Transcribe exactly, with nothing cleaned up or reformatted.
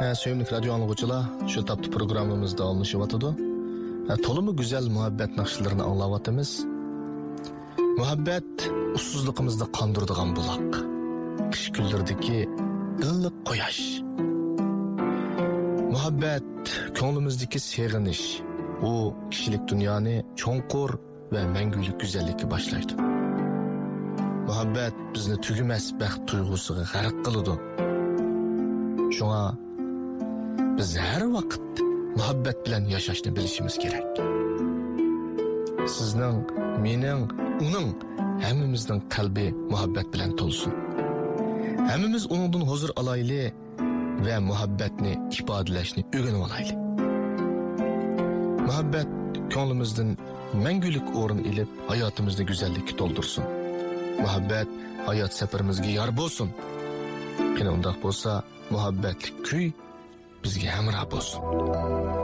Ha, Söyümlük radyo anlıqıcılar, şu taptı programımız davamlaşıvatıdı. Ha, tolumu güzel muhabbet nakşılarını anlavatımız. Muhabbet, ussuzluğumuzda kandırdıgan bulak. Kış güldürdeki ıllık koyaş. Muhabbet, köngülümüzdeki seviniş. O kişilik dünyanı çonkur ve mengülük güzellikki başlaydı. Muhabbet bizni tügümez bəxt duygusuga g'arq qiladi. Şuna biz her vaqt muhabbet bilan yashashni bilishimiz kerak. Sizning, mening, uning hammamizning qalbi muhabbet bilan to'lsin. Hammamiz uningdan huzur olayli ve muhabbetni ifodalashni o'rganib olayli. Muhabbet ko'nglimizdan mengülük o'rin ilib hayotimizni güzellikka to'ldirsin. Muhabbet hayat safarimizga yor bo'lsin. Qani undaq bo'lsa, muhabbetlik kuy bizga hamroh bo'lsin.